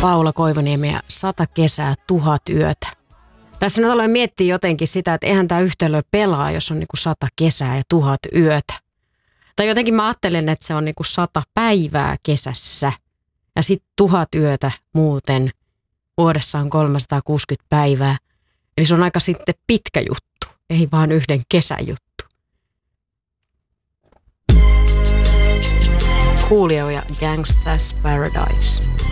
Paula Koivuniemi ja 100 kesää, 1000 yötä. Tässä nyt aloin miettiä jotenkin sitä, että eihän tämä yhtälö pelaa, jos on niinku 100 kesää ja 1000 yötä. Tai jotenkin mä ajattelen, että se on niinku 100 päivää kesässä ja sitten 1000 yötä muuten. Vuodessa on 360 päivää. Eli se on aika sitten pitkä juttu, ei vaan yhden kesäjuttu. Coolio ja Gangsta's Paradise.